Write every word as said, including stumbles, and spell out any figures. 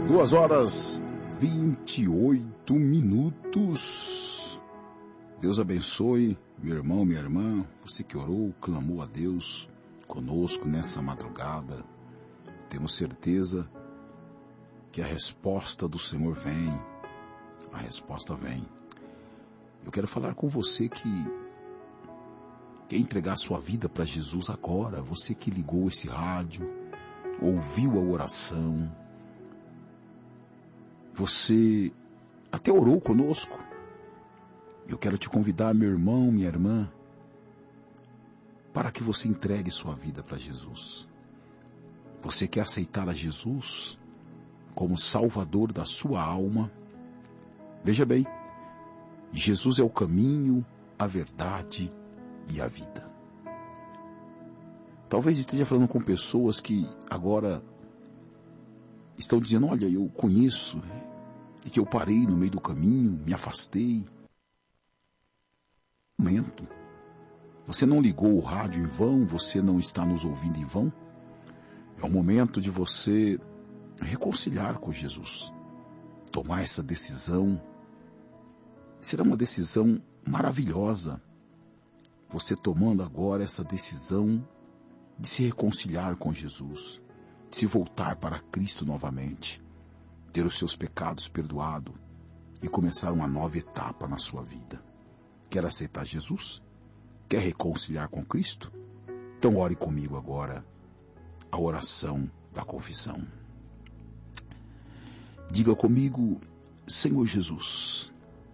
Duas horas, vinte e oito minutos. Deus abençoe, meu irmão, minha irmã, você que orou, clamou a Deus conosco nessa madrugada. Temos certeza que a resposta do Senhor vem, a resposta vem. Eu quero falar com você que quer entregar sua vida para Jesus agora, você que ligou esse rádio, ouviu a oração, você até orou conosco. Eu quero te convidar, meu irmão, minha irmã, para que você entregue sua vida para Jesus. Você quer aceitar a Jesus como Salvador da sua alma? Veja bem, Jesus é o caminho, a verdade e a vida. Talvez esteja falando com pessoas que agora estão dizendo, olha, eu conheço, e que eu parei no meio do caminho, me afastei. Momento. Você não ligou o rádio em vão, você não está nos ouvindo em vão. É o momento de você reconciliar com Jesus, tomar essa decisão. Será uma decisão maravilhosa, você tomando agora essa decisão de se reconciliar com Jesus, de se voltar para Cristo novamente, ter os seus pecados perdoados e começar uma nova etapa na sua vida. Quer aceitar Jesus? Quer reconciliar com Cristo? Então ore comigo agora a oração da confissão. Diga comigo, Senhor Jesus,